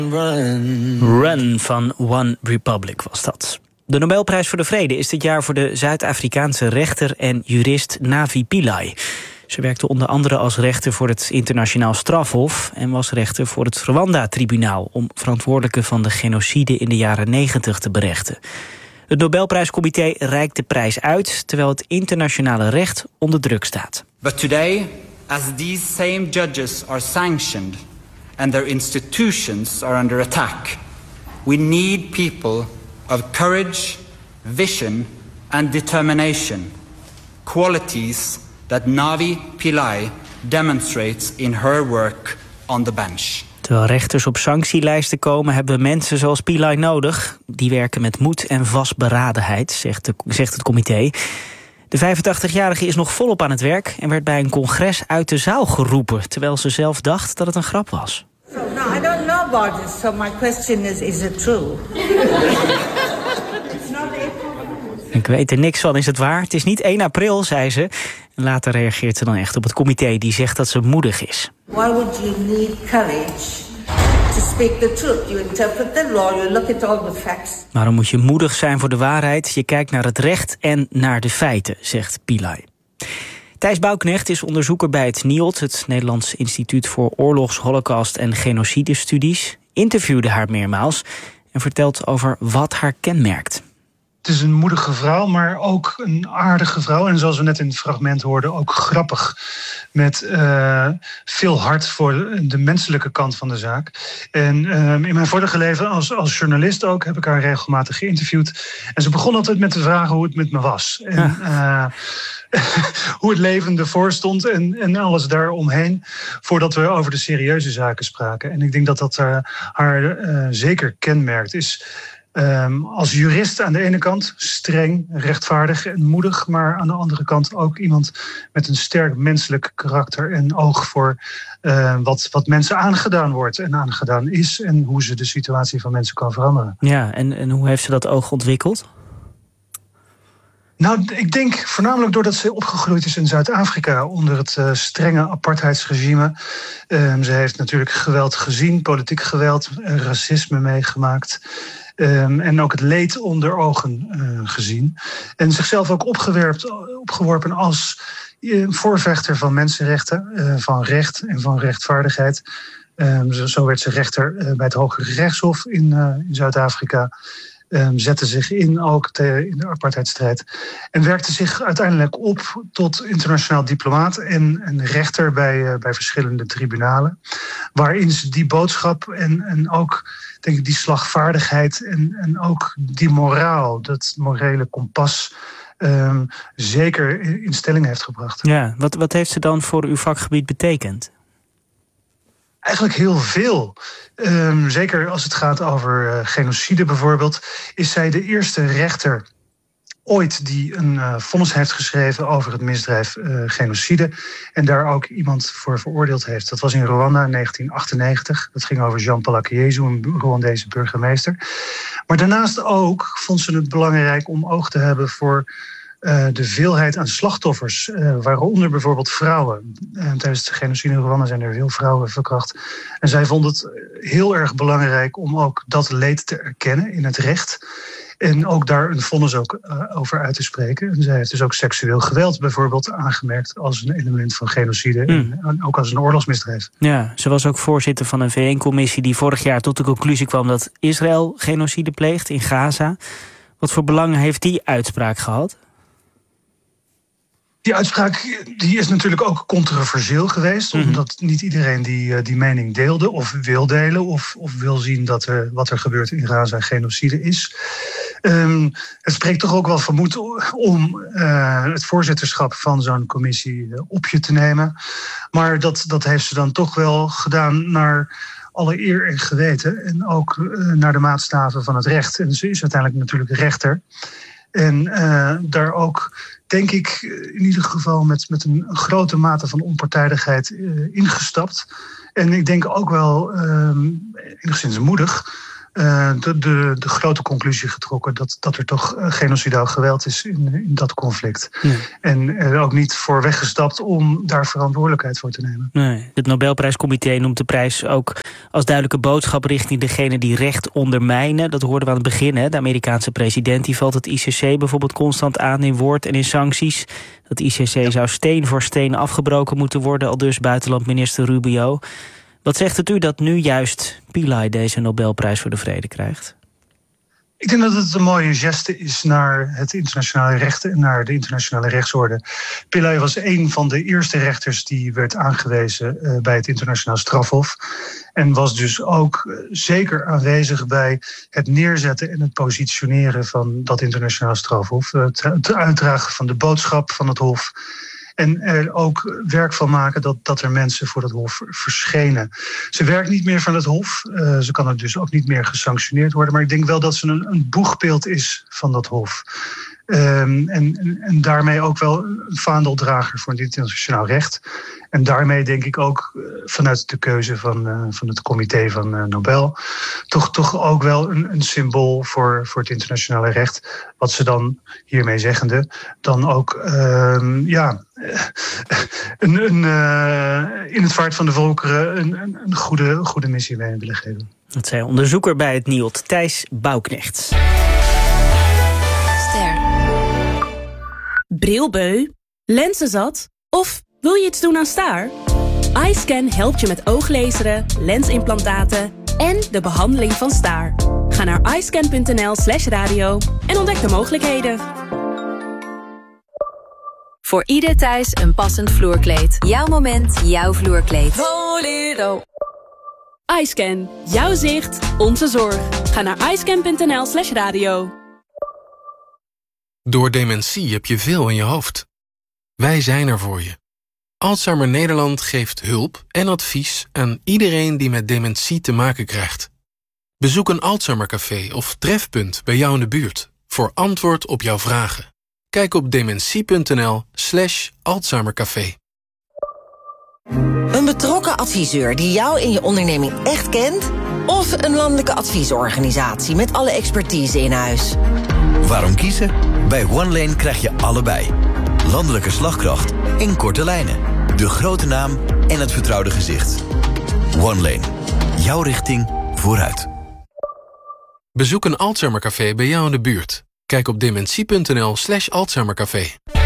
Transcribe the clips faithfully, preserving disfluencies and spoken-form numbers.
Run. Run van One Republic was dat. De Nobelprijs voor de Vrede is dit jaar voor de Zuid-Afrikaanse rechter en jurist Navi Pillay. Ze werkte onder andere als rechter voor het Internationaal Strafhof en was rechter voor het Rwanda-tribunaal om verantwoordelijken van de genocide in de jaren negentig te berechten. Het Nobelprijscomité reikt de prijs uit, terwijl het internationale recht onder druk staat. But today, as these same judges are sanctioned and their institutions are under attack, we need people of courage, vision and determination, qualities that Navi Pillay demonstrates in her work on the bench. Terwijl rechters op sanctielijsten komen, hebben we mensen zoals Pillay nodig. Die werken met moed en vastberadenheid, zegt, de, zegt het comité. De vijfentachtigjarige is nog volop aan het werk en werd bij een congres uit de zaal geroepen, terwijl ze zelf dacht dat het een grap was. So, no, I don't know about this, so my question is, is it true? Ik weet er niks van, is het waar? Het is niet één april, zei ze. En later reageert ze dan echt op het comité die zegt dat ze moedig is. Why would you need courage to speak the truth? You interpret the law, you look at all the facts. Waarom moet je moedig zijn voor de waarheid? Je kijkt naar het recht en naar de feiten, zegt Pillay. Thijs Bouwknecht is onderzoeker bij het N I O D, het Nederlands Instituut voor Oorlogs-, Holocaust- en Genocidestudies. Interviewde haar meermaals en vertelt over wat haar kenmerkt. Het is een moedige vrouw, maar ook een aardige vrouw. En zoals we net in het fragment hoorden, ook grappig. Met uh, veel hart voor de menselijke kant van de zaak. En uh, in mijn vorige leven als, als journalist ook heb ik haar regelmatig geïnterviewd. En ze begon altijd met te vragen hoe het met me was. En uh, hoe het leven ervoor stond en, en alles daaromheen. Voordat we over de serieuze zaken spraken. En ik denk dat dat uh, haar uh, zeker kenmerkt is. Um, als jurist aan de ene kant streng, rechtvaardig en moedig, maar aan de andere kant ook iemand met een sterk menselijk karakter en oog voor uh, wat, wat mensen aangedaan wordt en aangedaan is en hoe ze de situatie van mensen kan veranderen. Ja, en, en hoe heeft ze dat oog ontwikkeld? Nou, ik denk voornamelijk doordat ze opgegroeid is in Zuid-Afrika onder het uh, strenge apartheidsregime. Um, ze heeft natuurlijk geweld gezien, politiek geweld, uh, racisme meegemaakt. Um, en ook het leed onder ogen uh, gezien. En zichzelf ook opgewerpt, opgeworpen als uh, voorvechter van mensenrechten, uh, van recht en van rechtvaardigheid. Um, zo, zo werd ze rechter uh, bij het Hogere Rechtshof in, uh, in Zuid-Afrika. Um, zette zich in ook te, in de apartheidstrijd. En werkte zich uiteindelijk op tot internationaal diplomaat en, en rechter bij, uh, bij verschillende tribunalen. Waarin ze die boodschap en, en ook denk ik die slagvaardigheid en, en ook die moraal, dat morele kompas, um, zeker in stelling heeft gebracht. Ja, wat, wat heeft ze dan voor uw vakgebied betekend? Eigenlijk heel veel. Um, zeker als het gaat over uh, genocide bijvoorbeeld, is zij de eerste rechter ooit die een uh, vonnis heeft geschreven over het misdrijf uh, genocide. En daar ook iemand voor veroordeeld heeft. Dat was in Rwanda in negentien achtennegentig. Dat ging over Jean-Paul Akayesu, een Rwandese burgemeester. Maar daarnaast ook vond ze het belangrijk om oog te hebben voor Uh, de veelheid aan slachtoffers, uh, waaronder bijvoorbeeld vrouwen. Uh, tijdens de genocide in Rwanda zijn er veel vrouwen verkracht. En zij vond het heel erg belangrijk om ook dat leed te erkennen in het recht. En ook daar een vonnis ook uh, over uit te spreken. En zij heeft dus ook seksueel geweld bijvoorbeeld aangemerkt als een element van genocide. Mm. En ook als een oorlogsmisdrijf. Ja, ze was ook voorzitter van een V N-commissie die vorig jaar tot de conclusie kwam dat Israël genocide pleegt in Gaza. Wat voor belang heeft die uitspraak gehad? Die uitspraak die is natuurlijk ook controversieel geweest. Mm-hmm. Omdat niet iedereen die, die mening deelde of wil delen. Of, of wil zien dat er, wat er gebeurt in Gaza genocide is. Um, het spreekt toch ook wel van moed om uh, het voorzitterschap van zo'n commissie uh, op je te nemen. Maar dat, dat heeft ze dan toch wel gedaan naar alle eer en geweten. En ook uh, naar de maatstaven van het recht. En ze is uiteindelijk natuurlijk rechter. En uh, daar ook, denk ik, in ieder geval met, met een grote mate van onpartijdigheid uh, ingestapt. En ik denk ook wel uh, enigszins moedig. uh, de, de, de grote conclusie getrokken dat, dat er toch uh, genocidaal geweld is in, in dat conflict. Ja. En er ook niet voor weggestapt om daar verantwoordelijkheid voor te nemen. Nee. Het Nobelprijscomité noemt de prijs ook als duidelijke boodschap richting degene die recht ondermijnen. Dat hoorden we aan het begin. Hè. De Amerikaanse president die valt het I C C bijvoorbeeld constant aan in woord en in sancties. Dat I C C ja. zou steen voor steen afgebroken moeten worden, aldus buitenlandminister Rubio. Wat zegt het u dat nu juist Pillay deze Nobelprijs voor de Vrede krijgt? Ik denk dat het een mooie geste is naar het internationale recht en naar de internationale rechtsorde. Pillay was een van de eerste rechters die werd aangewezen uh, bij het internationaal strafhof. En was dus ook uh, zeker aanwezig bij het neerzetten en het positioneren van dat internationaal strafhof. Uh, het, het uitdragen van de boodschap van het hof. En er ook werk van maken dat, dat er mensen voor het hof verschenen. Ze werkt niet meer van het hof. Uh, ze kan er dus ook niet meer gesanctioneerd worden. Maar ik denk wel dat ze een, een boegbeeld is van dat hof. Um, en, en, en daarmee ook wel een vaandeldrager voor het internationaal recht. En daarmee denk ik ook uh, vanuit de keuze van, uh, van het comité van uh, Nobel... toch, toch ook wel een, een symbool voor, voor het internationale recht. Wat ze dan, hiermee zeggende, dan ook uh, ja, een, een, uh, in het vaart van de volkeren een, een, een goede, goede missie mee willen geven. Dat zei onderzoeker bij het N I O D, Thijs Bouwknecht. Ster. Brilbeu, lenzenzat of wil je iets doen aan staar? iScan helpt je met ooglezeren, lensimplantaten en de behandeling van staar. Ga naar iscan.nl slash radio en ontdek de mogelijkheden. Voor ieder thuis een passend vloerkleed. Jouw moment, jouw vloerkleed. Volero. iScan. Jouw zicht, onze zorg. Ga naar iscan.nl slash radio. Door dementie heb je veel in je hoofd. Wij zijn er voor je. Alzheimer Nederland geeft hulp en advies aan iedereen die met dementie te maken krijgt. Bezoek een Alzheimercafé of trefpunt bij jou in de buurt voor antwoord op jouw vragen. Kijk op dementie.nl slash Alzheimercafé. Een betrokken adviseur die jou in je onderneming echt kent? Of een landelijke adviesorganisatie met alle expertise in huis? Waarom kiezen? Bij OneLane krijg je allebei. Landelijke slagkracht in korte lijnen. De grote naam en het vertrouwde gezicht. OneLane. Jouw richting vooruit. Bezoek een Alzheimercafé bij jou in de buurt. Kijk op dementie.nl slash Alzheimercafé.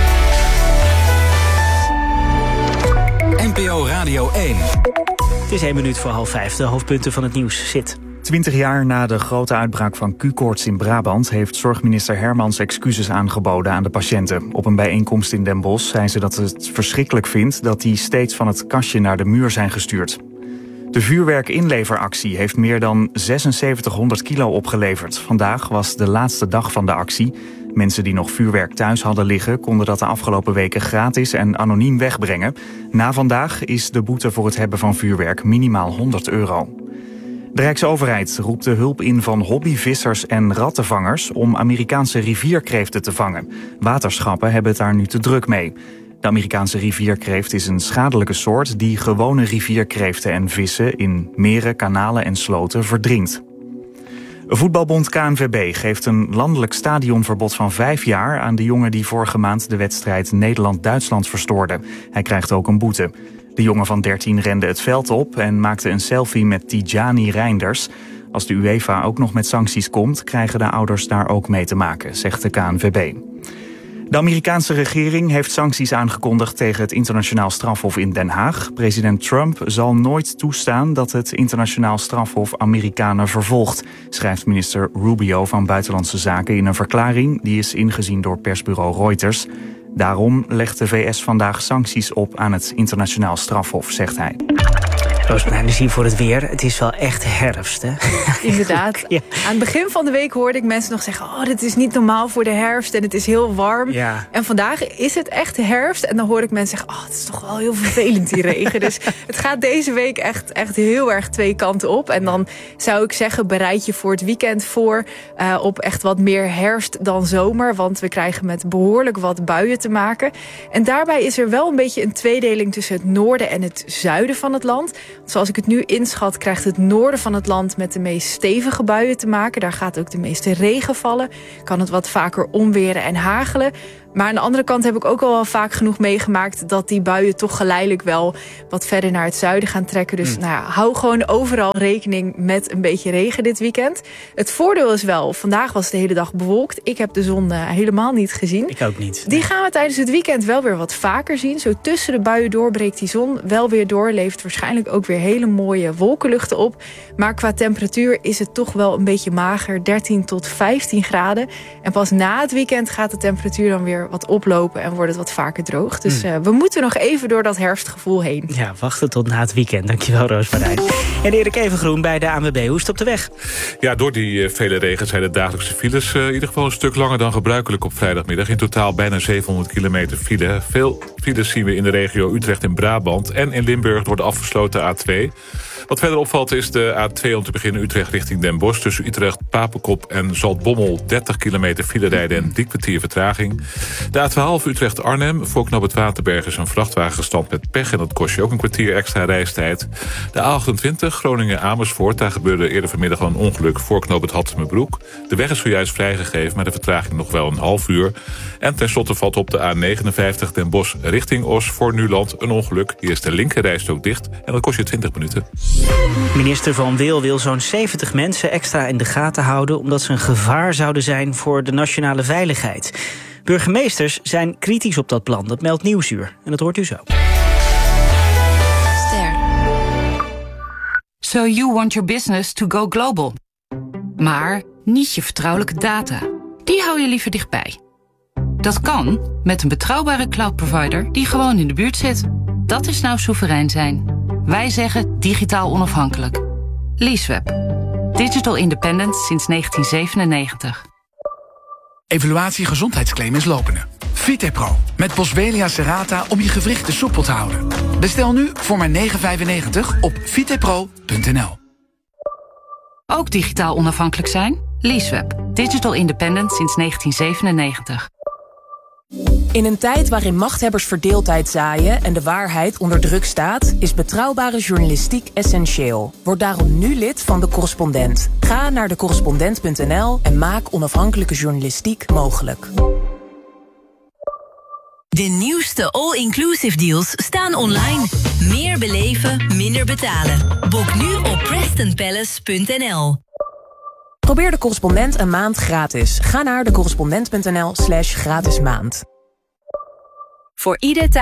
N P O Radio één. Het is één minuut voor half vijf. De hoofdpunten van het nieuws. Zit. Twintig jaar na de grote uitbraak van Q-koorts in Brabant heeft zorgminister Hermans excuses aangeboden aan de patiënten. Op een bijeenkomst in Den Bosch zei ze dat ze het verschrikkelijk vindt dat die steeds van het kastje naar de muur zijn gestuurd. De vuurwerkinleveractie heeft meer dan zesenzeventighonderd kilo opgeleverd. Vandaag was de laatste dag van de actie. Mensen die nog vuurwerk thuis hadden liggen konden dat de afgelopen weken gratis en anoniem wegbrengen. Na vandaag is de boete voor het hebben van vuurwerk minimaal honderd euro. De Rijksoverheid roept de hulp in van hobbyvissers en rattenvangers om Amerikaanse rivierkreeften te vangen. Waterschappen hebben het daar nu te druk mee. De Amerikaanse rivierkreeft is een schadelijke soort die gewone rivierkreeften en vissen in meren, kanalen en sloten verdringt. Voetbalbond K N V B geeft een landelijk stadionverbod van vijf jaar aan de jongen die vorige maand de wedstrijd Nederland-Duitsland verstoorde. Hij krijgt ook een boete. De jongen van dertien rende het veld op en maakte een selfie met Tijani Reinders. Als de UEFA ook nog met sancties komt, krijgen de ouders daar ook mee te maken, zegt de K N V B. De Amerikaanse regering heeft sancties aangekondigd tegen het internationaal strafhof in Den Haag. President Trump zal nooit toestaan dat het internationaal strafhof Amerikanen vervolgt, schrijft minister Rubio van Buitenlandse Zaken in een verklaring die is ingezien door persbureau Reuters. Daarom legt de V S vandaag sancties op aan het internationaal strafhof, zegt hij. Roosmarijn, dus hier voor het weer. Het is wel echt herfst, hè? Inderdaad. Ja. Aan het begin van de week hoorde ik mensen nog zeggen, oh, dit is niet normaal voor de herfst en het is heel warm. Ja. En vandaag is het echt herfst. En dan hoor ik mensen zeggen, oh, het is toch wel heel vervelend, die regen. Dus het gaat deze week echt, echt heel erg twee kanten op. En dan zou ik zeggen, bereid je voor het weekend voor uh, op echt wat meer herfst dan zomer. Want we krijgen met behoorlijk wat buien te maken. En daarbij is er wel een beetje een tweedeling tussen het noorden en het zuiden van het land. Zoals ik het nu inschat, krijgt het noorden van het land met de meest stevige buien te maken. Daar gaat ook de meeste regen vallen. Kan het wat vaker onweren en hagelen. Maar aan de andere kant heb ik ook al wel vaak genoeg meegemaakt dat die buien toch geleidelijk wel wat verder naar het zuiden gaan trekken. Dus mm. nou ja, hou gewoon overal rekening met een beetje regen dit weekend. Het voordeel is wel, vandaag was het de hele dag bewolkt. Ik heb de zon uh, helemaal niet gezien. Ik ook niet. Die gaan we tijdens het weekend wel weer wat vaker zien. Zo tussen de buien door breekt die zon wel weer door. Levert waarschijnlijk ook weer hele mooie wolkenluchten op. Maar qua temperatuur is het toch wel een beetje mager. dertien tot vijftien graden. En pas na het weekend gaat de temperatuur dan weer wat oplopen en wordt het wat vaker droog. Dus uh, we moeten nog even door dat herfstgevoel heen. Ja, wachten tot na het weekend. Dankjewel, Roos Marijn. En Erik Evengroen bij de A N W B. Hoe is het op de weg? Ja, door die uh, vele regen zijn de dagelijkse files uh, in ieder geval een stuk langer dan gebruikelijk op vrijdagmiddag. In totaal bijna zevenhonderd kilometer file. Veel files zien we in de regio Utrecht en Brabant. En in Limburg door de afgesloten A twee. Wat verder opvalt is de A twee om te beginnen Utrecht richting Den Bosch. Tussen Utrecht, Papekop en Zaltbommel dertig kilometer file rijden en drie kwartier vertraging. De A twaalf Utrecht-Arnhem. Voor knoop het Waterberg is een vrachtwagen gestrand met pech en dat kost je ook een kwartier extra reistijd. De A achtentwintig Groningen-Amersfoort. Daar gebeurde eerder vanmiddag al een ongeluk voor knoop het Hattemerbroek. De weg is zojuist vrijgegeven, maar de vertraging nog wel een half uur. En tenslotte valt op de A negenenvijftig Den Bosch richting Os voor Nuland een ongeluk. Hier is de linkerrijstrook dicht en dat kost je twintig minuten. Minister Van Wil wil zo'n zeventig mensen extra in de gaten houden omdat ze een gevaar zouden zijn voor de nationale veiligheid. Burgemeesters zijn kritisch op dat plan, dat meldt Nieuwsuur. En dat hoort u zo. Ster. So you want your business to go global. Maar niet je vertrouwelijke data. Die hou je liever dichtbij. Dat kan met een betrouwbare cloud provider die gewoon in de buurt zit. Dat is nou soeverein zijn. Wij zeggen digitaal onafhankelijk. Leaseweb. Digital independent sinds negentien zevenennegentig. Evaluatie gezondheidsclaim is lopende. Vitepro met Boswellia serrata om je gewrichten soepel te houden. Bestel nu voor maar negen vijfennegentig op vitepro punt n l. Ook digitaal onafhankelijk zijn? Leaseweb. Digital independent sinds negentien zevenennegentig. In een tijd waarin machthebbers verdeeldheid zaaien en de waarheid onder druk staat, is betrouwbare journalistiek essentieel. Word daarom nu lid van De Correspondent. Ga naar de correspondent punt n l en maak onafhankelijke journalistiek mogelijk. De nieuwste all-inclusive deals staan online. Meer beleven, minder betalen. Boek nu op preston palace punt n l. Probeer De Correspondent een maand gratis. Ga naar de correspondent punt n l slash gratis maand. Voor ieder